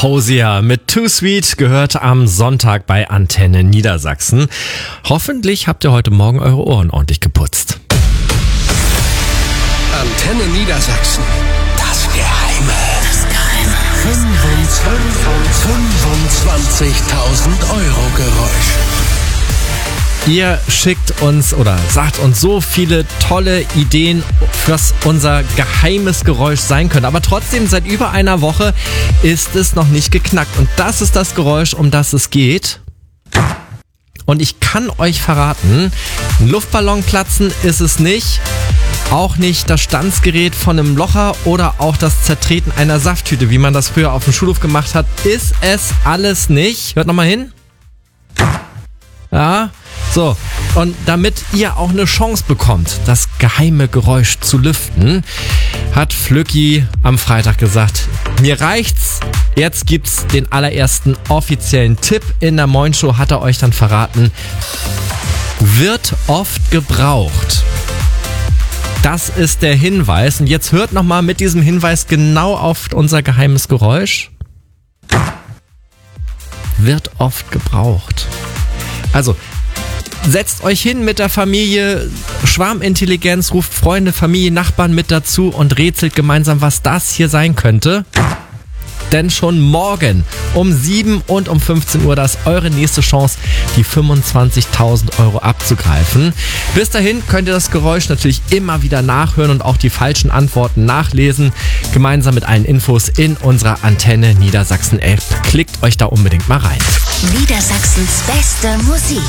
Hosier mit Too Sweet gehört am Sonntag bei Antenne Niedersachsen. Hoffentlich habt ihr heute Morgen eure Ohren ordentlich geputzt. Antenne Niedersachsen. Das Geheime. 25.000 Euro Geräusch. Ihr schickt uns oder sagt uns so viele tolle Ideen, was unser geheimes Geräusch sein könnte. Aber trotzdem, seit über einer Woche ist es noch nicht geknackt. Und das ist das Geräusch, um das es geht. Und ich kann euch verraten, ein Luftballon platzen ist es nicht. Auch nicht das Stanzgerät von einem Locher oder auch das Zertreten einer Safttüte, wie man das früher auf dem Schulhof gemacht hat, ist es alles nicht. Hört nochmal hin. Ja, so. Und damit ihr auch eine Chance bekommt, das geheime Geräusch zu lüften, hat Flücki am Freitag gesagt, mir reicht's. Jetzt gibt's den allerersten offiziellen Tipp. In der Moin Show hat er euch dann verraten, wird oft gebraucht. Das ist der Hinweis. Und jetzt hört nochmal mit diesem Hinweis genau auf unser geheimes Geräusch. Wird oft gebraucht. Also, setzt euch hin mit der Familie, Schwarmintelligenz, ruft Freunde, Familie, Nachbarn mit dazu und rätselt gemeinsam, was das hier sein könnte. Denn schon morgen um 7 und um 15 Uhr, da ist eure nächste Chance, die 25.000 Euro abzugreifen. Bis dahin könnt ihr das Geräusch natürlich immer wieder nachhören und auch die falschen Antworten nachlesen. Gemeinsam mit allen Infos in unserer Antenne Niedersachsen App. Klickt euch da unbedingt mal rein. Niedersachsens beste Musik.